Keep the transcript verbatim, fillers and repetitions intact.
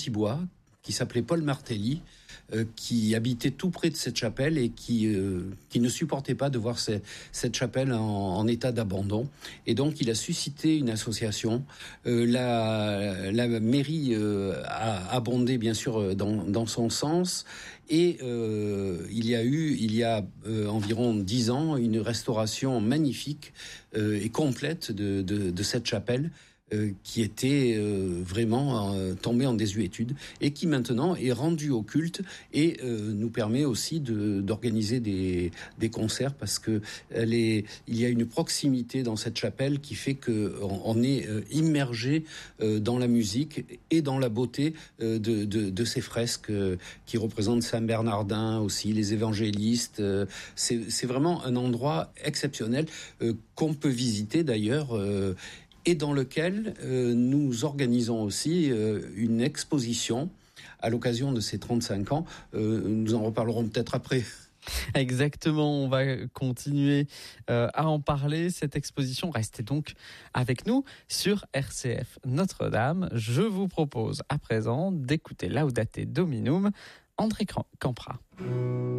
Thibois, qui s'appelait Paul Martelly, euh, qui habitait tout près de cette chapelle et qui, euh, qui ne supportait pas de voir ce, cette chapelle en, en état d'abandon. Et donc, il a suscité une association. Euh, la, la mairie euh, a abondé, bien sûr, dans, dans son sens. Et euh, il y a eu, il y a euh, environ dix ans, une restauration magnifique euh, et complète de, de, de cette chapelle, Euh, qui était euh, vraiment euh, tombée en désuétude et qui maintenant est rendue au culte et euh, nous permet aussi de, d'organiser des, des concerts parce que elle est, il y a une proximité dans cette chapelle qui fait qu'on on est euh, immergé euh, dans la musique et dans la beauté euh, de, de, de ces fresques euh, qui représentent Saint Bernardin aussi, les évangélistes. Euh, c'est, c'est vraiment un endroit exceptionnel euh, qu'on peut visiter d'ailleurs euh, et dans lequel euh, nous organisons aussi euh, une exposition à l'occasion de ces trente-cinq ans. Euh, nous en reparlerons peut-être après. Exactement, on va continuer euh, à en parler. Cette exposition, restez donc avec nous sur R C F Notre-Dame. Je vous propose à présent d'écouter Laudate Dominum, André Campra.